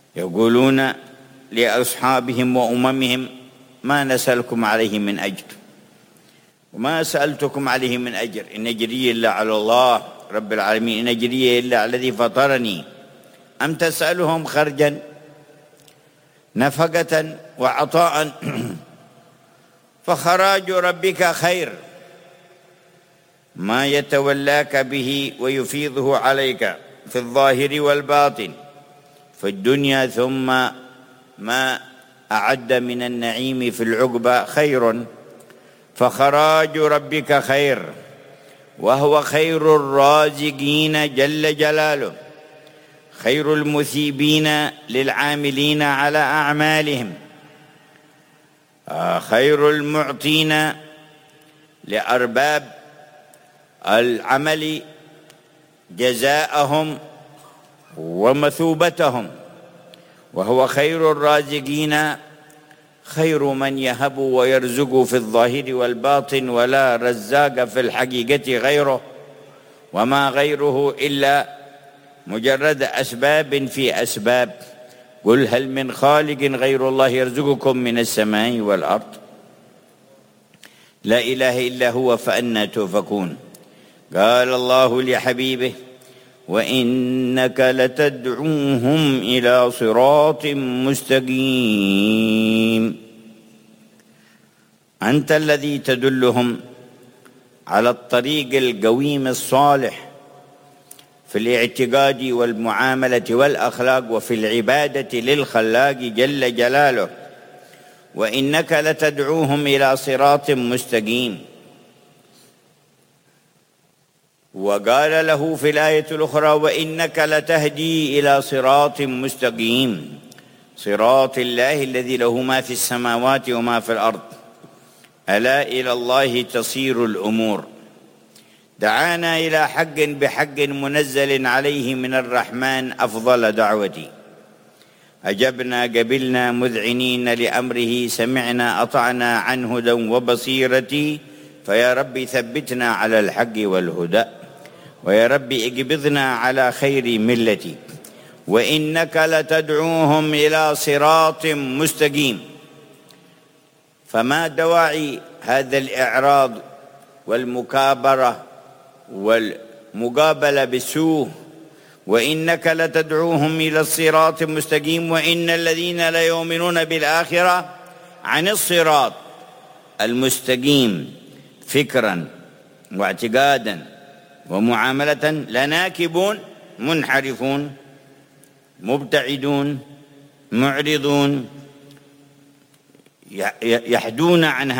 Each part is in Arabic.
يقولون لأصحابهم وأممهم ما نسألكم عليه من أجر وما سألتكم عليه من أجر إن أجري إلا على الله رب العالمين إن أجري إلا على الذي فطرني أم تسألهم خرجا نفقة وعطاء فخراج ربك خير ما يتولاك به ويفيضه عليك في الظاهر والباطن في الدنيا ثم ما أعد من النعيم في العقبى خير فخراج ربك خير وهو خير الرازقين جل جلاله خير المثيبين للعاملين على أعمالهم خير المعطين لأرباب العمل جزاءهم ومثوبتهم وهو خير الرازقين خير من يهب ويرزق في الظاهر والباطن ولا رزاق في الحقيقة غيره وما غيره إلا مجرد أسباب في أسباب قل هل من خالق غير الله يرزقكم من السماء والأرض لا إله إلا هو فأنى تؤفكون قال الله لحبيبه وإنك لتدعوهم إلى صراط مستقيم أنت الذي تدلهم على الطريق القويم الصالح في الاعتقاد والمعاملة والأخلاق وفي العبادة للخلاق جل جلاله وإنك لتدعوهم إلى صراط مستقيم وقال له في الآية الأخرى وإنك لتهدي إلى صراط مستقيم صراط الله الذي له ما في السماوات وما في الأرض ألا إلى الله تصير الأمور دعانا إلى حق بحق منزل عليه من الرحمن أفضل دعوتي أجبنا قبلنا مذعنين لأمره سمعنا أطعنا عن هدى وبصيرتي فيا رب ثبتنا على الحق والهدى ويا رب اقبضنا على خير ملتي وإنك لتدعوهم إلى صراط مستقيم فما دواعي هذا الإعراض والمكابرة والمقابلة بالسوء وإنك لتدعوهم إلى الصراط المستقيم وإن الذين لا يؤمنون بالآخرة عن الصراط المستقيم فكرا واعتقادا ومعاملة لناكبون منحرفون مبتعدون معرضون يحدون عن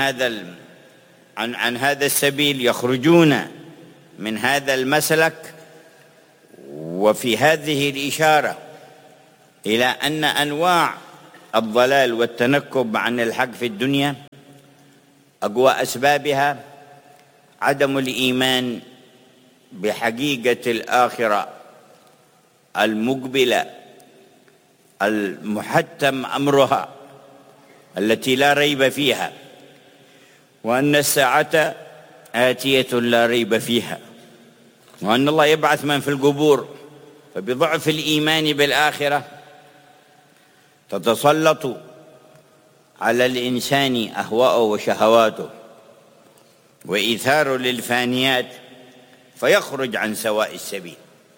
هذا السبيل يخرجون من هذا المسلك وفي هذه الإشارة إلى أن أنواع الضلال والتنكب عن الحق في الدنيا أقوى أسبابها عدم الإيمان بحقيقة الآخرة المقبلة المحتم أمرها التي لا ريب فيها وأن الساعة آتية لا ريب فيها وأن الله يبعث من في القبور فبضعف الإيمان بالآخرة تتسلط على الإنسان أهواءه وشهواته وإيثار للفانيات فيخرج عن سواء السبيل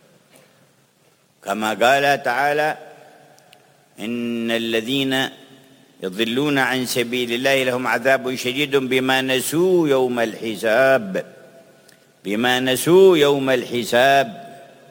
كما قال تعالى إن الذين يضلون عن سبيل الله لهم عذاب شديد بما نسوا يوم الحساب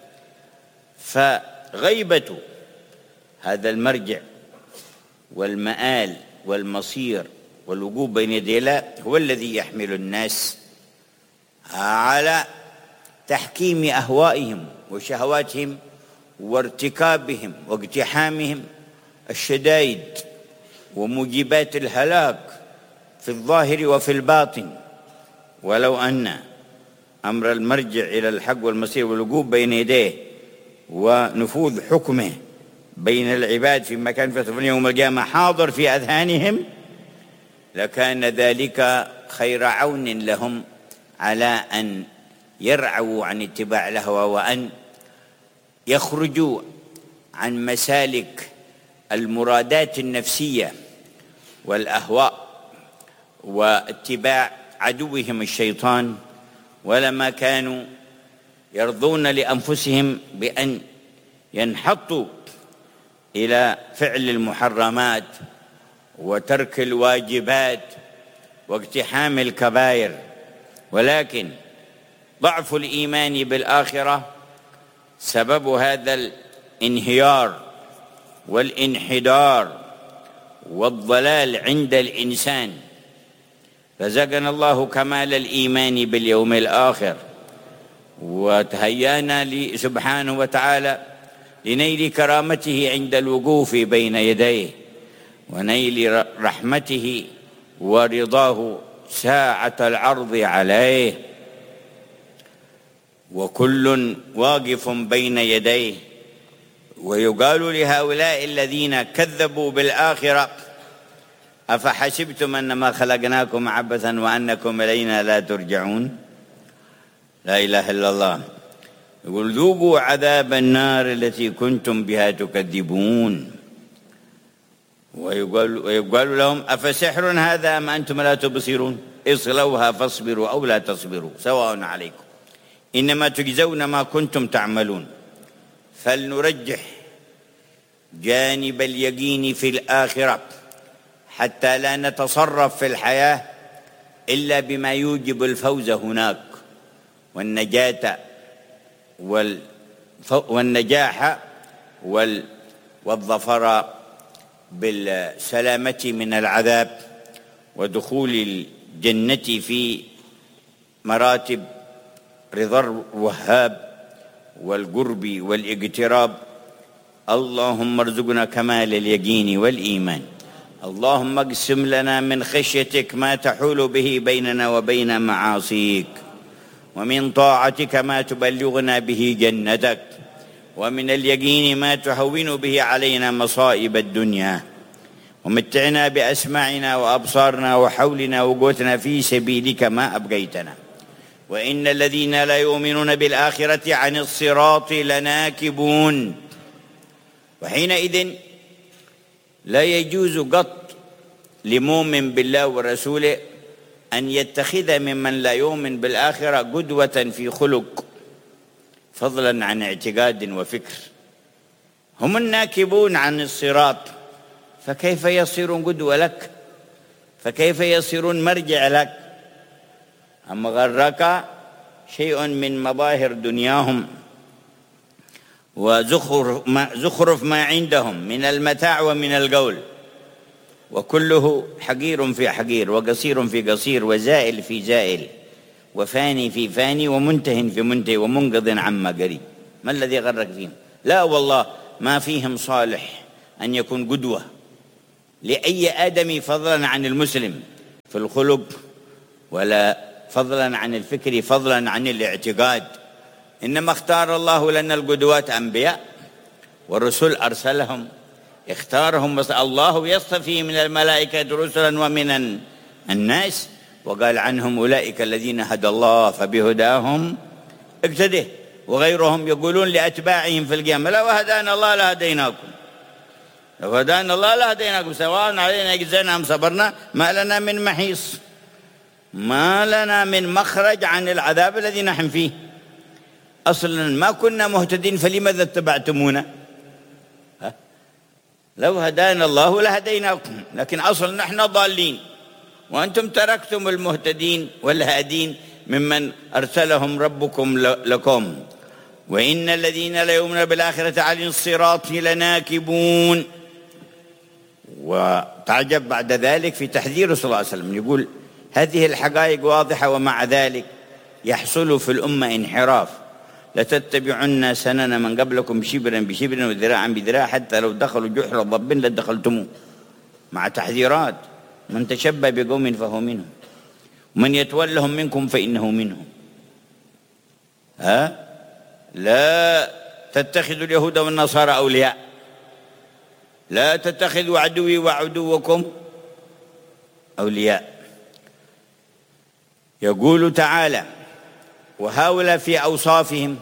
فغيبة هذا المرجع والمآل والمصير والوقوف بين يدي الله هو الذي يحمل الناس على تحكيم أهوائهم وشهواتهم وارتكابهم واقتحامهم الشدائد وموجبات الهلاك في الظاهر وفي الباطن ولو أن أمر المرجع إلى الحق والمصير والوقوف بين يديه ونفوذ حكمه بين العباد في مكان فتفن يوم القيامة حاضر في أذهانهم لكان ذلك خير عون لهم على أن يرعوا عن اتباع الهوى وأن يخرجوا عن مسالك المرادات النفسية والأهواء واتباع عدوهم الشيطان، ولما كانوا يرضون لأنفسهم بأن ينحطوا إلى فعل المحرمات وترك الواجبات واقتحام الكبائر، ولكن ضعف الإيمان بالآخرة سبب هذا الانهيار والانحدار والضلال عند الإنسان. رزقنا الله كمال الإيمان باليوم الآخر، وتهيأنا سبحانه وتعالى لنيل كرامته عند الوقوف بين يديه، ونيل رحمته ورضاه ساعة العرض عليه، وكل واقف بين يديه. ويقال لهؤلاء الذين كذبوا بالآخرة: أفحسبتم أنما خلقناكم عبثا وأنكم إلينا لا ترجعون. لا إله إلا الله. يقول: ذوقوا عذاب النار التي كنتم بها تكذبون. ويقال لهم: أفسحر هذا أم أنتم لا تبصرون اصلوها فاصبروا أو لا تصبروا سواء عليكم إنما تجزون ما كنتم تعملون. فلنرجح جانب اليقين في الآخرة حتى لا نتصرف في الحياة إلا بما يوجب الفوز هناك والنجاة والنجاح والظفر بالسلامة من العذاب ودخول الجنة في مراتب رضا الوهاب والقرب والاقتراب. اللهم ارزقنا كمال اليقين والإيمان. اللهم اقسم لنا من خشيتك ما تحول به بيننا وبين معاصيك، ومن طاعتك ما تبلغنا به جنتك، ومن اليقين ما تهون به علينا مصائب الدنيا، ومتعنا بأسماعنا وأبصارنا وحولنا وقوتنا في سبيلك ما أبقيتنا. وإن الذين لا يؤمنون بالآخرة عن الصراط لناكبون. وحينئذ لا يجوز قط لمؤمن بالله ورسوله أن يتخذ ممن لا يؤمن بالآخرة قدوة في خلق، فضلا عن اعتقاد وفكر. هم الناكبون عن الصراط، فكيف يصيرون قدوة لك؟ فكيف يصيرون مرجع لك؟ أما غرك شيء من مظاهر دنياهم وزخرف ما عندهم من المتاع ومن القول، وكله حقير في حقير، وقصير في قصير، وزائل في زائل، وفاني في فاني، ومنته في منتهي، ومنقض عما قريب. ما الذي غرك فيهم؟ لا والله ما فيهم صالح أن يكون قدوة لأي آدمي، فضلا عن المسلم في الخلق، ولا فضلا عن الفكر، فضلا عن الاعتقاد. إنما اختار الله لنا القدوات أنبياء والرسل أرسلهم، اختارهم. الله يصطفي من الملائكة رسلا ومن الناس، وقال عنهم: أولئك الذين هدى الله فبهداهم اقتده. وغيرهم يقولون لأتباعهم في القيامة: لو هدانا الله لهديناكم، لو هدانا الله لهديناكم سواء علينا جزينا أم صبرنا، ما لنا من محيص، ما لنا من مخرج عن العذاب الذي نحن فيه. أصلا ما كنا مهتدين فلماذا اتبعتمونا؟ لو هدانا الله لهديناكم، لكن أصلا نحن ضالين، وأنتم تركتم المهتدين والهادين ممن أرسلهم ربكم لكم. وإن الذين لا يؤمنون بالآخرة عن الصراط لناكبون. وتعجب بعد ذلك في تحذير صلى الله عليه وسلم، يقول: هذه الحقائق واضحة، ومع ذلك يحصل في الأمة انحراف. لتتبعن سنن من قبلكم شبرا بشبر وذراعا بذراع حتى لو دخلوا جحر ضب لدخلتموه، مع تحذيرات: من تشبه بقوم فهو منهم، ومن يتولهم منكم فإنه منهم. لا تتخذوا اليهود والنصارى أولياء، لا تتخذوا عدوي وعدوكم أولياء. يقول تعالى: وهؤلاء في أوصافهم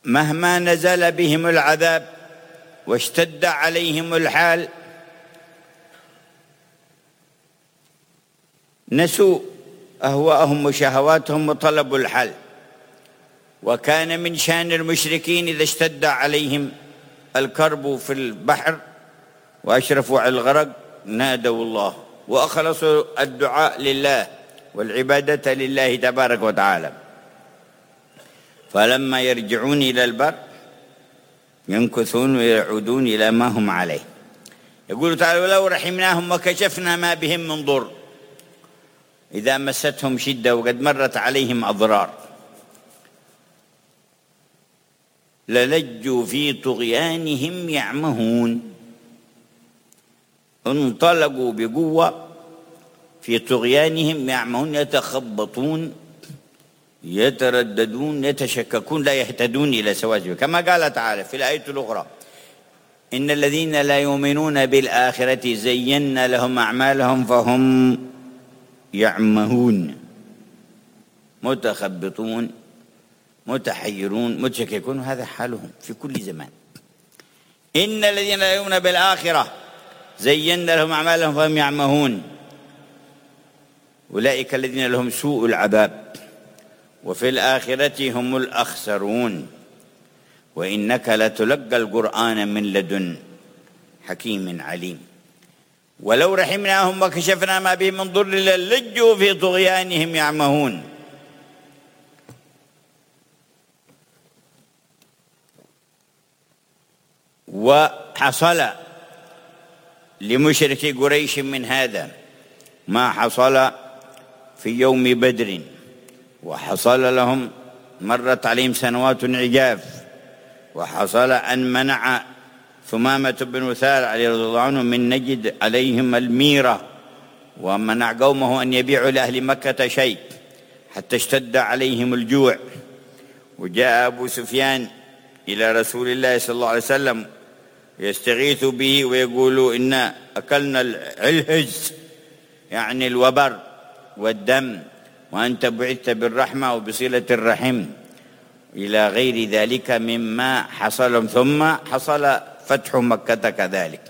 مهما نزل بهم العذاب واشتد عليهم الحال نسوا أهواءهم وشهواتهم وطلبوا الحل. وكان من شأن المشركين إذا اشتد عليهم الكرب في البحر وأشرفوا على الغرق نادوا الله وأخلصوا الدعاء لله والعبادة لله تبارك وتعالى، فلما يرجعون إلى البر ينكثون ويعودون إلى ما هم عليه. يقول تعالى: ولو رحمناهم وكشفنا ما بهم من ضر إذا مستهم شدة وقد مرت عليهم أضرار للجوا في طغيانهم يعمهون. انطلقوا بقوة في طغيانهم يعمهون، يتخبطون يترددون يتشككون لا يهتدون إلى سواء، كما قال تعالى في الآية الأخرى: إن الذين لا يؤمنون بالآخرة زينا لهم أعمالهم فهم يعمهون متخبطون متحيرون متشككون، هذا حالهم في كل زمان. إن الذين لا يؤمنون بالآخرة زينا لهم أعمالهم فهم يعمهون أولئك الذين لهم سوء العذاب وفي الآخرة هم الأخسرون وإنك لتلقى القرآن من لدن حكيم عليم. ولو رحمناهم وكشفنا ما بهم من ضر للجوا في طغيانهم يعمهون. وحصل لمشركي قريش من هذا ما حصل في يوم بدر، وحصل لهم مرت عليهم سنوات عجاف، وحصل أن منع ثمامة بن أثال عليه رضي الله عنه من نجد عليهم الميرة، ومنع قومه أن يبيعوا لأهل مكة شيء حتى اشتد عليهم الجوع. وجاء أبو سفيان إلى رسول الله صلى الله عليه وسلم يستغيث به ويقول: إنا أكلنا العلهز يعني الوبر والدم، وأنت بعثت بالرحمة وبصلة الرحم، إلى غير ذلك مما حصل. ثم حصل فتح مكة كذلك.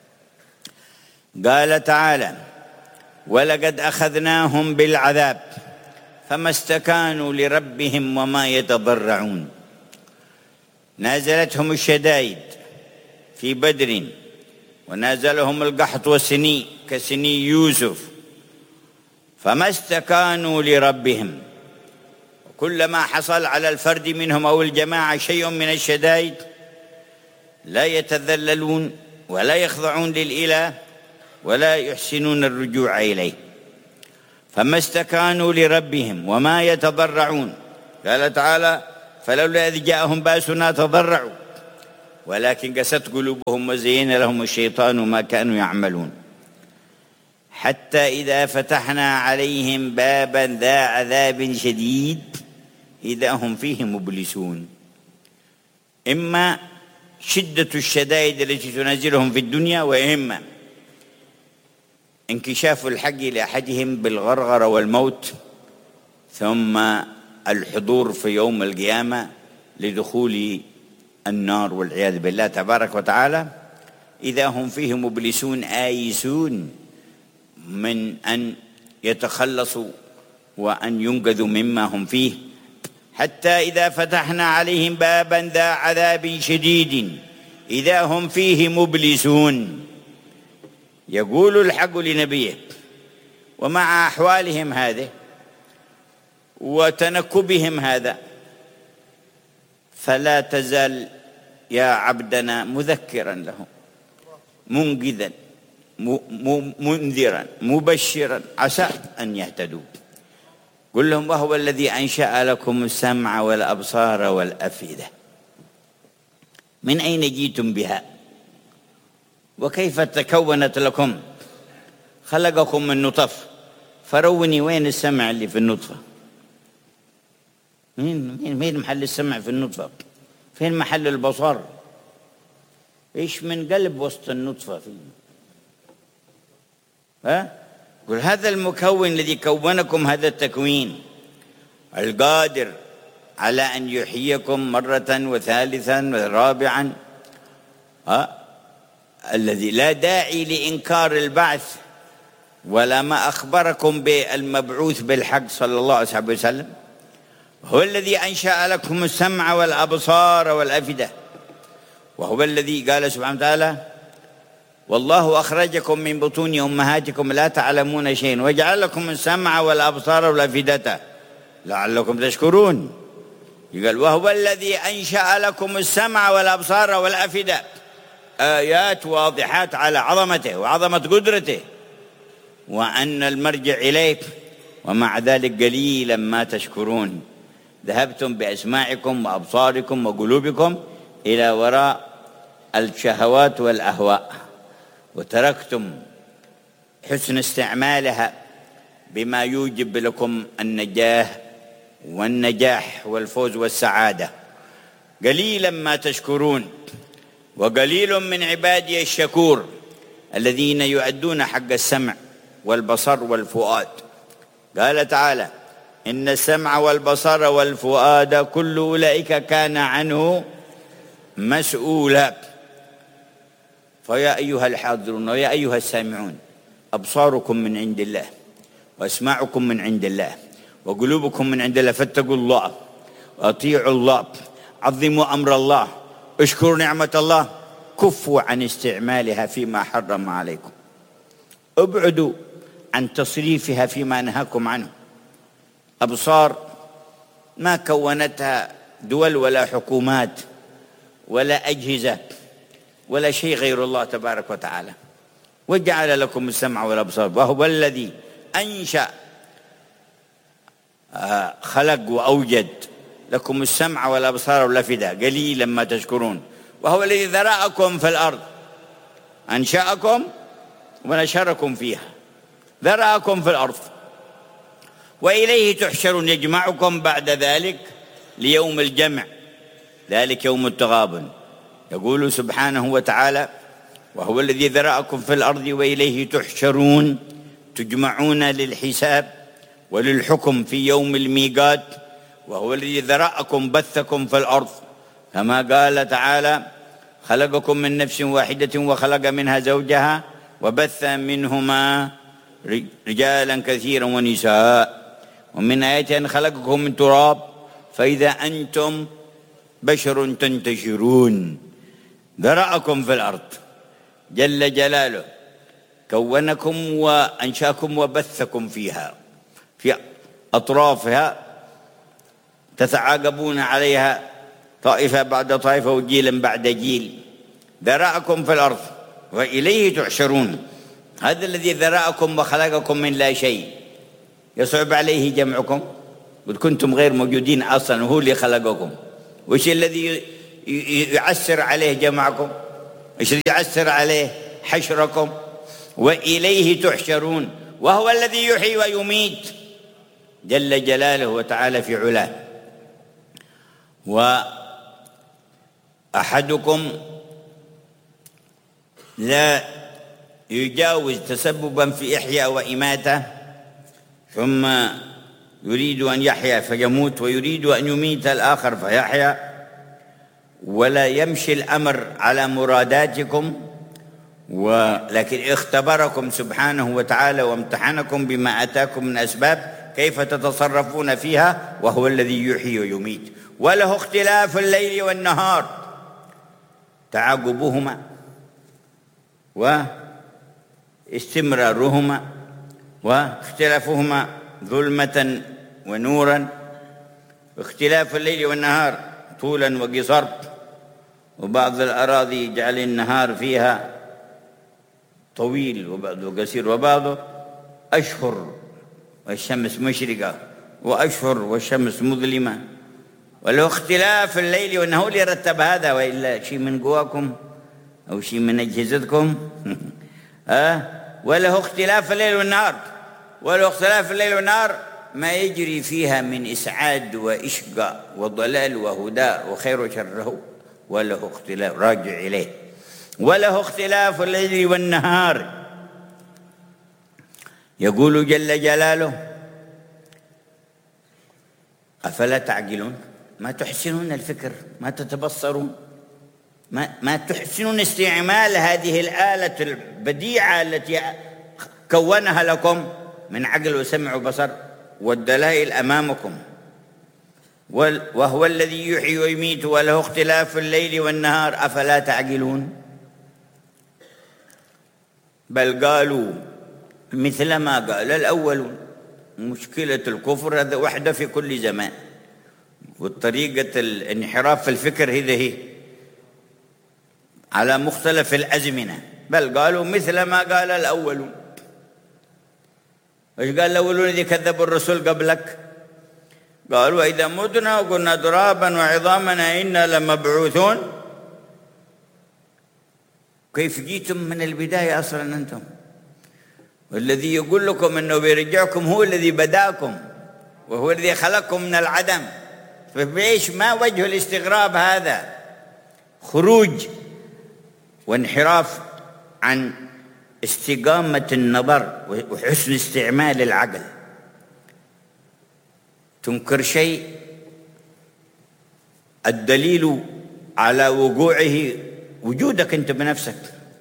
قال تعالى: ولقد أخذناهم بالعذاب فما استكانوا لربهم وما يتضرعون. نازلتهم الشدائد في بدر، ونازلهم القحط والسني كسني يوسف، فما استكانوا لربهم. كلما حصل على الفرد منهم أو الجماعة شيء من الشدائد لا يتذللون ولا يخضعون للإله ولا يحسنون الرجوع إليه. فما استكانوا لربهم وما يتضرعون. قال تعالى: فلولا إذ جاءهم بأسنا تضرعوا ولكن قست قلوبهم وزين لهم الشيطان ما كانوا يعملون. حتى إذا فتحنا عليهم بابا ذا عذاب شديد إذا هم فيه مبلسون. إما شدة الشدائد التي تنزلهم في الدنيا، وإما انكشاف الحق لأحدهم بالغرغرة والموت، ثم الحضور في يوم القيامة لدخول النار والعياذ بالله تبارك وتعالى. إذا هم فيه مبلسون آيسون من أن يتخلصوا وأن ينقذوا مما هم فيه. حتى إذا فتحنا عليهم بابا ذا عذاب شديد إذا هم فيه مبلسون. يقول الحق لنبيه ومع أحوالهم هذه وتنكبهم هذا، فلا تزال يا عبدنا مذكرا لهم منقذا منذرا مبشرا عسى أن يهتدوا. قل لهم: وهو الذي أنشأ لكم السمع والأبصار والأفئدة، من أين جئتم بها وكيف تكونت لكم؟ خلقكم من نطف، فروني وين السمع اللي في النطفة؟ مين محل السمع في النطفة؟ فين محل البصر؟ إيش من قلب وسط النطفة فيه؟ قل هذا المكون الذي كونكم، هذا التكوين القادر على أن يحييكم مرة وثالثا ورابعا، الذي لا داعي لإنكار البعث ولا ما أخبركم بالمبعوث بالحق صلى الله عليه وسلم، هو الذي أنشأ لكم السمع والأبصار والأفئدة، وهو الذي قال سبحانه وتعالى: والله أخرجكم من بطون أمهاتكم لا تعلمون شيئا وجعل لكم السمع والأبصار والأفئدة لعلكم تشكرون. يقال: وهو الذي أنشأ لكم السمع والأبصار والأفئدة، آيات واضحات على عظمته وعظمة قدرته وأن المرجع إليه، ومع ذلك قليلا ما تشكرون. ذهبتم بأسماعكم وأبصاركم وقلوبكم إلى وراء الشهوات والأهواء، وتركتم حسن استعمالها بما يوجب لكم النجاة والنجاح والفوز والسعادة. قليلا ما تشكرون، وقليل من عبادي الشكور الذين يؤدون حق السمع والبصر والفؤاد. قال تعالى: إن السمع والبصر والفؤاد كل أولئك كان عنه مسؤولا. فيا أيها الحاضرون ويا أيها السامعون، أبصاركم من عند الله وأسماعكم من عند الله وقلوبكم من عند الله، فاتقوا الله وأطيعوا الله، عظموا أمر الله، اشكروا نعمة الله، كفوا عن استعمالها فيما حرم عليكم، ابعدوا عن تصريفها فيما نهاكم عنه. أبصار ما كونتها دول ولا حكومات ولا أجهزة ولا شيء غير الله تبارك وتعالى، وجعل لكم السمع والأبصار، وهو الذي أنشأ خلق وأوجد لكم السمع والأبصار والأفئدة، قليلا ما تشكرون. وهو الذي ذرأكم في الأرض، أنشأكم ونشركم فيها، ذرأكم في الأرض، وإليه تحشرون، يجمعكم بعد ذلك ليوم الجمع، ذلك يوم التغابن. يقول سبحانه وتعالى: وهو الذي ذرأكم في الأرض وإليه تحشرون، تجمعون للحساب وللحكم في يوم الميقات. وهو الذي ذرأكم بثكم في الأرض، كما قال تعالى: خلقكم من نفس واحدة وخلق منها زوجها وبث منهما رجالا كثيرا ونساء. ومن آياته أن خلقكم من تراب فإذا أنتم بشر تنتشرون. ذرأكم في الأرض جل جلاله، كونكم وأنشاكم وبثكم فيها، في أطرافها تتعاقبون عليها طائفة بعد طائفة وجيلا بعد جيل. ذرأكم في الأرض وإليه تحشرون. هذا الذي ذرأكم وخلقكم من لا شيء يصعب عليه جمعكم، قد كنتم غير موجودين أصلا، وهو اللي خلقكم. وش الذي يعسر عليه جمعكم؟ وش الذي يعسر عليه حشركم؟ وإليه تحشرون. وهو الذي يحيي ويميت جل جلاله وتعالى في علاه. وأحدكم لا يجاوز تسببا في إحياء وإماتة، ثم يريد أن يحيا فيموت، ويريد أن يميت الآخر فيحيا، ولا يمشي الأمر على مراداتكم، ولكن اختبركم سبحانه وتعالى وامتحنكم بما أتاكم من أسباب كيف تتصرفون فيها. وهو الذي يحيي ويميت، وله اختلاف الليل والنهار، تعاقبهما واستمرارهما واختلافهما ظلمة ونورا، اختلاف الليل والنهار طولا وقصر، وبعض الأراضي يجعل النهار فيها طويل وبعضه قصير، وبعضه أشهر والشمس مشرقة وأشهر والشمس مظلمة. وله اختلاف الليل والنهار، اللي يرتب هذا، وإلا شيء من قواكم أو شيء من أجهزتكم. وله اختلاف الليل والنهار، وله اختلاف الليل والنهار ما يجري فيها من إسعاد وإشقاء وضلال وهدى وخير وشره، وله اختلاف، راجع إليه. وله اختلاف الليل والنهار. يقول جل جلاله: أفلا تعقلون؟ ما تحسنون الفكر، ما تتبصرون، ما تحسنون استعمال هذه الآلة البديعة التي كونها لكم من عقل وسمع وبصر والدلائل أمامكم. وهو الذي يحيي ويميت وله اختلاف الليل والنهار أفلا تعقلون. بل قالوا مثل ما قال الأولون. مشكلة الكفر هذا وحده في كل زمان، والطريقة الانحراف في الفكر هي على مختلف الأزمنة. بل قالوا مثل ما قال الأولون. وإيش قال الأولون الذي كذبوا الرسل قبلك؟ قالوا إذا متنا وكنا ترابا وعظامنا إنا لمبعوثون. كيف جيتم من البداية أصلا أنتم؟ والذي يقول لكم أنه بيرجعكم هو الذي بداكم وهو الذي خلقكم من العدم، فبإيش ما وجه الاستغراب هذا؟ خروج وانحراف عن استقامة النظر وحسن استعمال العقل. تنكر شيء الدليل على وقوعه وجودك أنت بنفسك،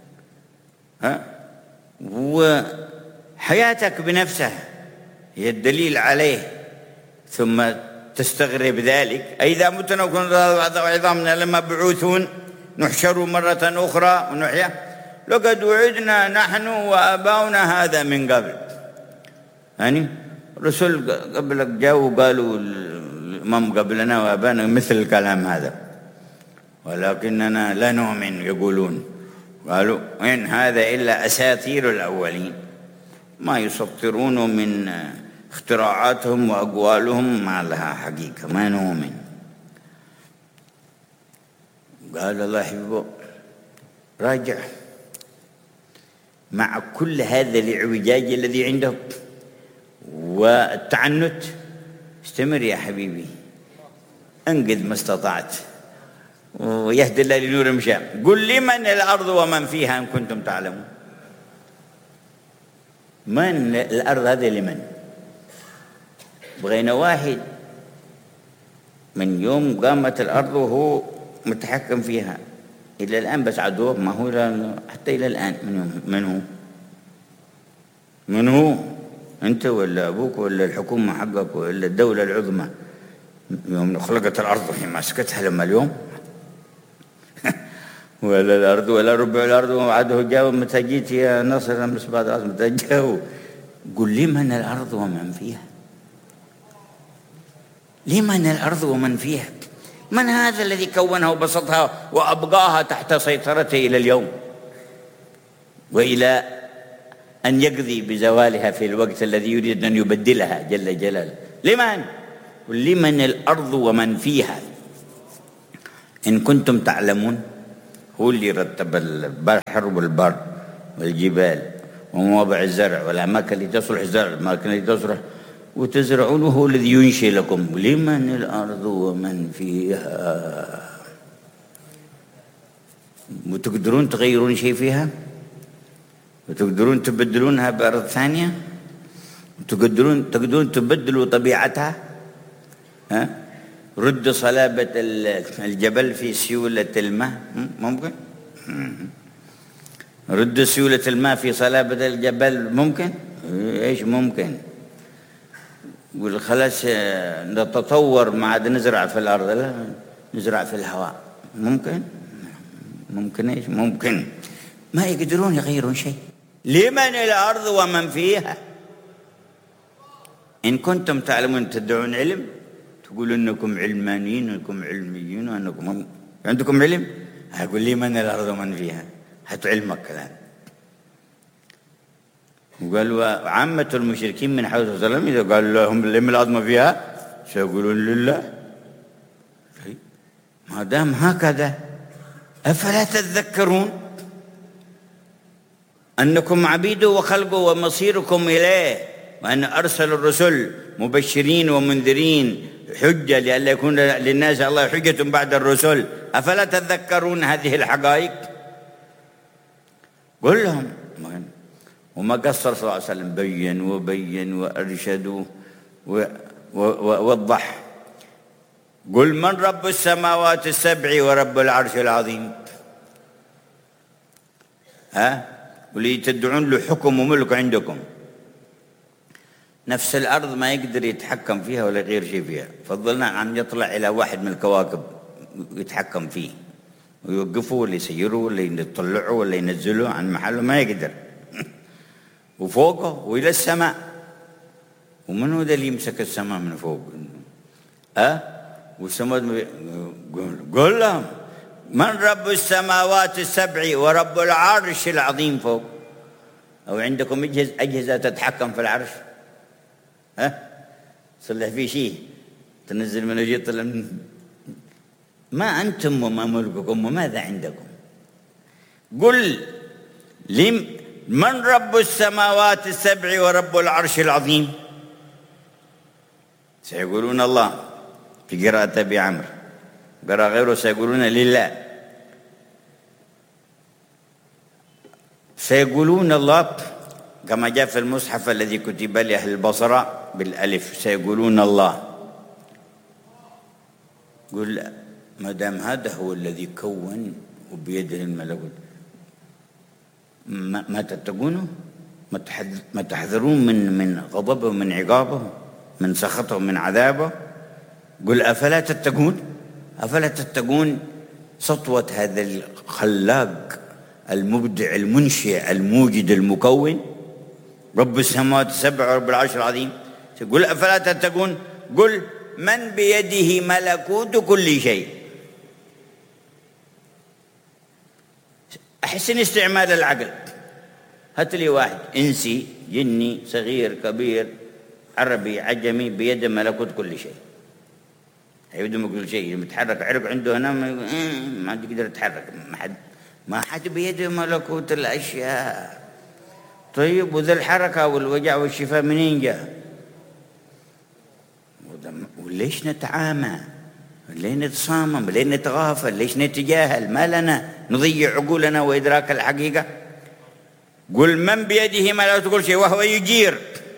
وحياتك بنفسها هي الدليل عليه، ثم تستغرب ذلك. أئذا متنا وكنا عظامنا لمبعوثون نحشر مرة أخرى ونحيا لقد وعدنا نحن وآباؤنا هذا من قبل. يعني الرسل قبلك جاءوا وقالوا الأمم قبلنا وآباؤنا مثل الكلام هذا، ولكننا لا نؤمن. يقولون قالوا إن هذا إلا أساطير الأولين، ما يسطرون من اختراعاتهم وأقوالهم ما لها حقيقة، ما نؤمن. قال الله حبيبه راجع مع كل هذا الاعوجاج الذي عندك والتعنت، استمر يا حبيبي، انقذ ما استطعت، ويهدي الله لنور مشى. قل لمن الأرض ومن فيها إن كنتم تعلمون. من الأرض هذه لمن؟ بغينا واحد من يوم قامت الأرض وهو متحكم فيها إلى الآن، بس عدوه ما هو حتى إلى الآن. من هو؟ أنت ولا أبوك ولا الحكومة حقك ولا الدولة العظمى؟ يوم خلقت الأرض هي ماسكتها لما اليوم ولا الأرض ولا ربع الأرض وعده جاوب متى جيت يا نصر أمس بعد رأس متى جاوب. قل لمن الأرض ومن فيها. لمن الأرض ومن فيها؟ من هذا الذي كونها وبسطها وأبقاها تحت سيطرته إلى اليوم وإلى أن يقضي بزوالها في الوقت الذي يريد أن يبدلها جل جلاله؟ لمن؟ قل لمن الأرض ومن فيها إن كنتم تعلمون. هو اللي رتب البحر والبر والجبال ومواضع الزرع والأماكن التي تصلح الزرع والأماكن التي تصلح وتزرعون، وهو الذي ينشئ لكم. لمن الأرض ومن فيها. وتقدرون تغيرون شيء فيها؟ وتقدرون تبدلونها بأرض ثانية؟ تقدرون تبدلوا طبيعتها؟ رد صلابة الجبل في سيولة الماء، ممكن؟ رد سيولة الماء في صلابة الجبل، ممكن؟ ايش ممكن؟ والخلاص نتطور ما عاد نزرع في الأرض، لا نزرع في الهواء، ممكن؟ ممكن ايش؟ ممكن. ما يقدرون يغيرون شيء. لمن الأرض ومن فيها إن كنتم تعلمون. تدعون علم، تقول إنكم علمانيين وإنكم علميين وإنكم عندكم علم. أقول لي من الأرض ومن فيها، هاتوا علمك كلام. وقالوا عامة المشركين من حوله صلى الله عليه وسلم إذا قال لهم لم الأرض فيها سيقولون لله. ما دام هكذا أفلا تذكرون أنكم عبيده وخلقه ومصيركم إليه، وأن أرسل الرسل مبشرين ومنذرين حجة لئلا يكون للناس الله حجة بعد الرسل. أفلا تذكرون هذه الحقائق؟ قل لهم. وما قصر صلى الله عليه وسلم، بين وأرشد ووضح. قل من رب السماوات السبع ورب العرش العظيم. واللي تدعون له حكم وملك عندكم. نفس الأرض ما يقدر يتحكم فيها ولا يغير شيء فيها، فضلنا عم يطلع إلى واحد من الكواكب يتحكم فيه ويوقفه ولا يسيره ولا يطلعه ولا ينزله عن محله، ما يقدر. وفوقه وإلى السماء. ومن هو اللي يمسك السماء من فوق؟ والسماء قل لهم من رب السماوات السبع ورب العرش العظيم فوق. أو عندكم أجهزة تتحكم في العرش؟ صلح فيه شيء تنزل منه شيء طلع ما أنتم وما ملككم وماذا عندكم. قل من رب السماوات السبع ورب العرش العظيم. سيقولون الله في قراءة أبي عمرو، قراءة غيره سيقولون لله. سيقولون الله كما جاء في المصحف الذي كتب لأهل البصرة بالألف، سيقولون الله. قل ما دام هذا هو الذي كون وبيده الملكوت، ما تتقونه؟ ما تحذرون من غضبه ومن عقابه، من سخطه ومن عذابه؟ قل أفلا تتقون؟ أفلا تتقون سطوة هذا الخلاق المبدع المنشئ الموجد المكون رب السماوات السبع ورب العرش العظيم؟ قل أفلا تتقون. قل من بيده ملكوت كل شيء. أحسن استعمال العقل. هات لي واحد إنسي جني صغير كبير عربي عجمي بيده ملكوت كل شيء. هيبدو كل شيء متحرك عرق عنده هنا ما تقدر تتحرك. ما حد بيده ملكوت الأشياء. طيب وذا الحركة والوجع والشفاء منين جاء؟ وليش نتعامى؟ ليه نتصامم؟ ليه نتغافل؟ ليش نتجاهل؟ ما لنا نضيع عقولنا وإدراك الحقيقة؟ قل من بيده ملكوت كل شيء وهو يجير.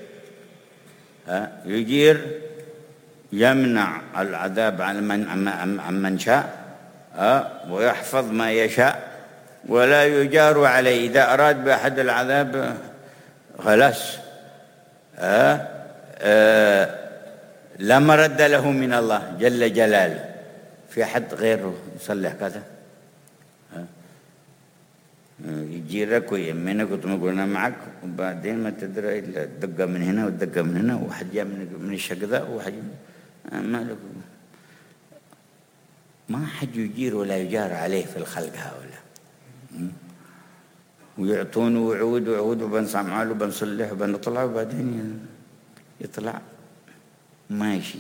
يجير يمنع العذاب عن من شاء ويحفظ ما يشاء ولا يجار عليه. إذا أراد بأحد العذاب خلاص لا مرد له من الله جل جلاله. في أحد غيره يصلح كذا يجيرك ويمنك وتقول أنا معك، وبعدين ما تدري إلا الدقة من هنا والدقة من هنا، وواحد جاء من الشق ذا وواحد ما حد يجير ولا يجار عليه في الخلق هؤلاء. ويعطونه وعود وبنصنع له وبنصلح وبنطلع وبعدين يطلع ماشي.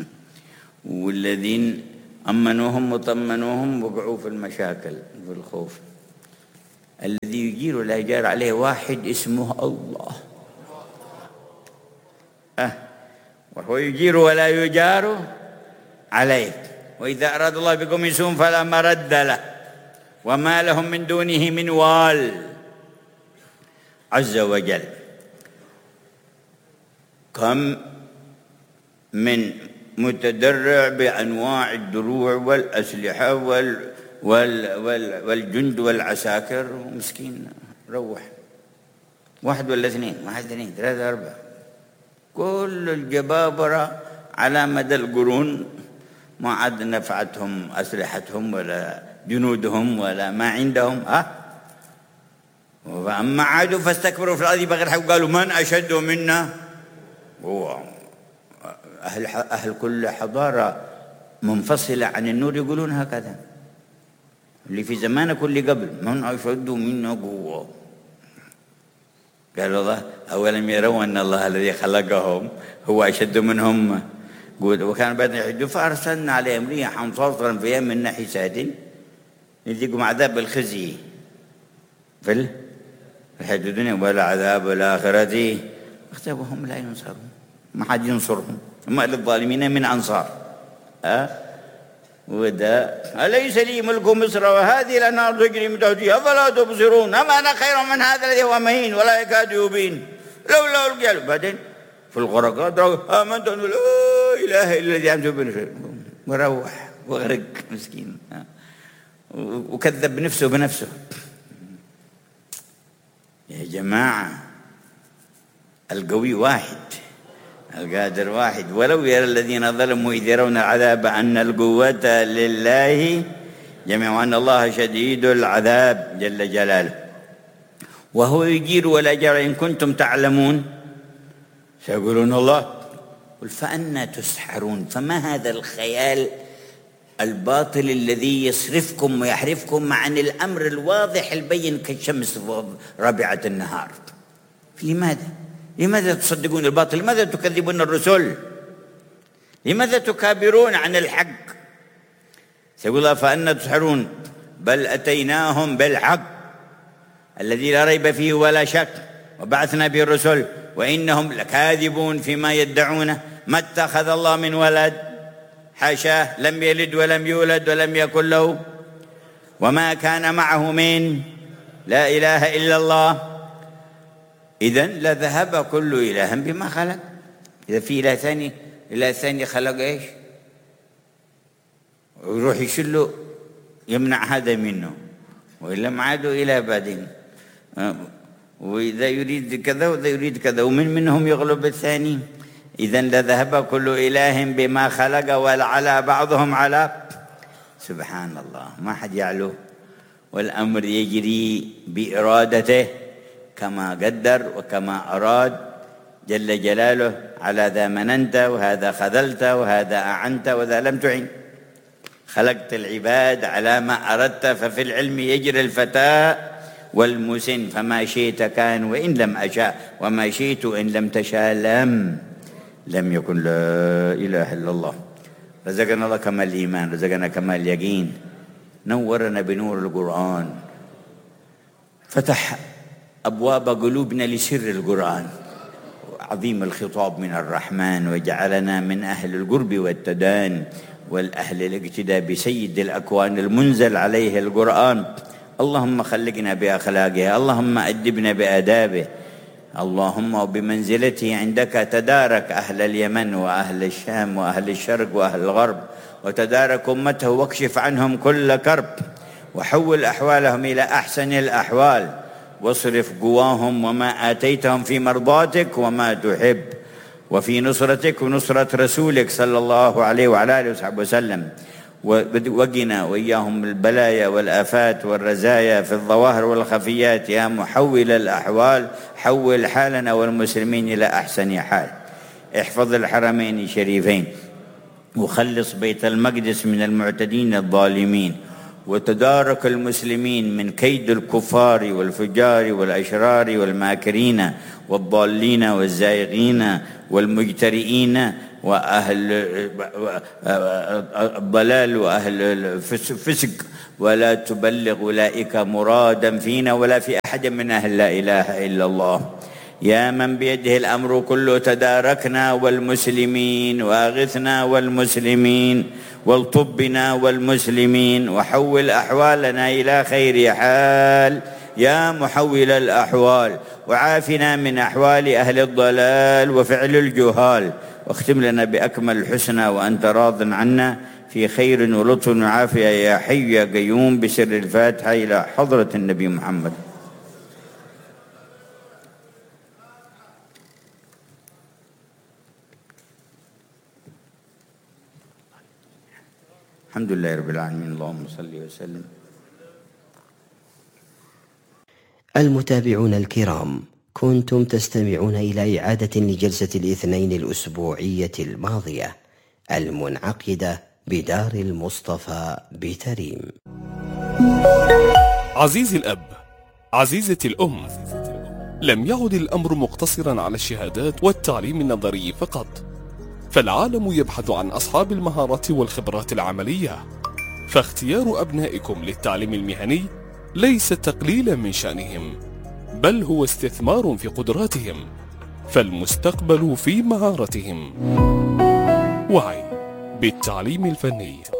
والذين أمنوهم وطمنوهم وقعوا في المشاكل والخوف. الذي يجير ولا يجار عليه واحد اسمه الله. وهو يجير ولا يجار عليه. وإذا أراد الله بكم سوءا فلا مرد له وما لهم من دونه من وال. عز وجل كم من متدرع بأنواع الدروع والأسلحة والجند والعساكر، ومسكين روح واحد ولا اثنين، واحد اثنين ثلاثة أربعة، كل الجبابرة على مدى القرون ما عاد نفعتهم أسلحتهم ولا جنودهم ولا ما عندهم. فأما عادوا فاستكبروا في الأرض بغير حق قالوا من أشد منا. أهل كل حضارة منفصلة عن النور يقولون هكذا. اللي في زمانك واللي قبل من أشد منا قوة. قال الله أولم يروا أن الله الذي خلقهم هو أشد منهم قوة وكان بعد يحجوا فأرسلنا عليهم ريحا صرصرا في يوم نحسات يذيقهم عذاب الخزي في الحياة الدنيا والعذاب الآخرة وهم لا ينصرون. ما حد ينصرهم، ما للظالمين من أنصار. وده أليس لي ملك مصر وهذه الأنهار تجري من تحتي أفلا تبصرون أما أنا خير من هذا الذي هو مهين ولا يكاد يبين لولا ألقي. بعدين في الغرقات آمنت أن لا إله إلا الذي أنتم به وروح وغرق مسكين، وكذب نفسه بنفسه. يا جماعة القوي واحد، القادر واحد. ولو يرى الذين ظلموا إذ يرون العذاب أن القوة لله جميعا وأن الله شديد العذاب جل جلاله. وهو يجير ولا جار إن كنتم تعلمون. سيقولون الله. قل فأنى تسحرون. فما هذا الخيال الباطل الذي يصرفكم ويحرفكم عن الأمر الواضح البين كالشمس رابعة النهار؟ لماذا تصدقون الباطل؟ لماذا تكذبون الرسل؟ لماذا تكابرون عن الحق؟ سيقول الله فأنى تسحرون بل أتيناهم بالحق الذي لا ريب فيه ولا شك وبعثنا به الرسل وإنهم لكاذبون فيما يدعونه. ما اتخذ الله من ولد، حاشاه، لم يلد ولم يولد ولم يكن له، وما كان معه من لا إله إلا الله. إذن لذهب كل إله بما خلق. إذا في إله ثاني خلق إيش؟ ويروح يشله يمنع هذا منه، وإلا ما عادوا إلى بعدين، وإذا يريد كذا وإذا يريد كذا ومنهم يغلب الثاني. إذن لذهب كل إله بما خلق ولعلى بعضهم على. سبحان الله، ما حد يعلو، والأمر يجري بإرادته كما قدر وكما أراد جل جلاله. على ذا مننت وهذا خذلت وهذا أعنت وذا لم تعن. خلقت العباد على ما أردت، ففي العلم يجري الفتى والمسن. فما شئت كان وإن لم أشاء، وما شئت إن لم تشاء لم يكن. لا إله إلا الله. رزقنا الله كمال الإيمان، رزقنا كمال اليقين، نورنا بنور القرآن، فتح أبواب قلوبنا لسر القرآن. عظيم الخطاب من الرحمن، وجعلنا من أهل القرب والتدان والأهل الاقتداء بسيد الأكوان المنزل عليه القرآن. اللهم خلقنا بأخلاقه، اللهم أدبنا بآدابه، اللهم وبمنزلته عندك تدارك أهل اليمن وأهل الشام وأهل الشرق وأهل الغرب، وتدارك أمته واكشف عنهم كل كرب، وحول أحوالهم إلى أحسن الأحوال، واصرف قواهم وما آتيتهم في مرضاتك وما تحب، وفي نصرتك ونصرة رسولك صلى الله عليه وعلى آله وصحبه وسلم. وقنا وإياهم البلايا والآفات والرزايا في الظواهر والخفيات. يا محول الأحوال حول حالنا والمسلمين إلى أحسن حال. احفظ الحرمين الشريفين، وخلص بيت المقدس من المعتدين الظالمين، وتدارك المسلمين من كيد الكفار والفجار والأشرار والماكرين والضالين والزائغين والمجترئين وأهل الضلال وأهل الفسق، ولا تبلغ أولئك مرادا فينا ولا في أحد من أهل لا إله إلا الله. يا من بيده الأمر كله تداركنا والمسلمين، وأغثنا والمسلمين، والطب بنا والمسلمين، وحول أحوالنا إلى خير حال يا محول الأحوال، وعافنا من أحوال أهل الضلال وفعل الجهال، واختم لنا بأكمل الحسنى وأنت راض عنا في خير ولطف وعافية يا حي يا قيوم، بسر الفاتحة إلى حضرة النبي محمد. الحمد لله رب العالمين، اللهم صل وسلم. المتابعون الكرام، كنتم تستمعون إلى إعادة لجلسة الاثنين الأسبوعية الماضية المنعقدة بدار المصطفى بتريم. عزيزي الأب، عزيزتي الأم، لم يعد الأمر مقتصرا على الشهادات والتعليم النظري فقط، فالعالم يبحث عن أصحاب المهارات والخبرات العملية، فاختيار أبنائكم للتعليم المهني ليس تقليلا من شأنهم، بل هو استثمار في قدراتهم، فالمستقبل في مهارتهم. وعي بالتعليم الفني.